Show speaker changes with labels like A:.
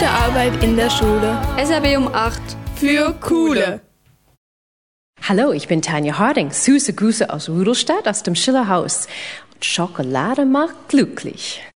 A: Gute Arbeit in der Schule.
B: SRB um 8.
A: Für Coole.
C: Hallo, ich bin Tanja Harding. Süße Grüße aus Rudolstadt, aus dem Schillerhaus. Und Schokolade macht glücklich.